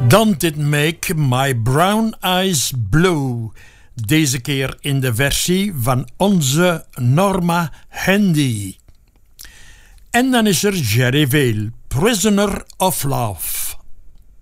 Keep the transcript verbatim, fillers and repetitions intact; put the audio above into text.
Don't It Make My Brown Eyes Blue. Deze keer in de versie van onze Norma Handy. En dan is er Jerry Vale, Prisoner of Love.